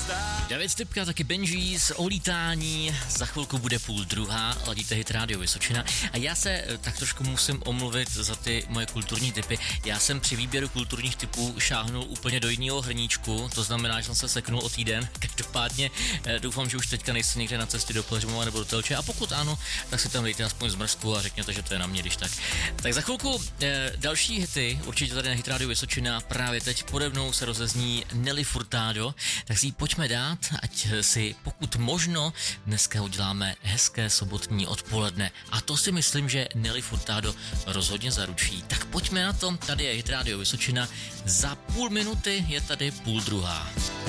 David Stypka, taky Benjis, o lítání, za chvilku bude 12:30, ladíte Hit Radio Vysočina a já se tak trošku musím omluvit za ty moje kulturní tipy. Já jsem při výběru kulturních tipů šáhnul úplně do jiného hrníčku, to znamená, že jsem se seknul o týden. Každopádně doufám, že už teďka nejste někde na cestě do Pelhřimova nebo do Telče a pokud ano, tak si tam dejte aspoň zmrzku a řekněte, že to je na mě, když tak. Tak za chvilku další hity, určitě tady na Hit Radio Vysočina, právě teď pode mnou se rozezní Nelly Furtado, tak si ji pojďme dát, ať si pokud možno dneska uděláme hezké sobotní odpoledne. A to si myslím, že Nelly Furtado rozhodně zaručí. Tak pojďme na to, tady je Hit Radio Vysočina, za půl minuty je tady 12:30.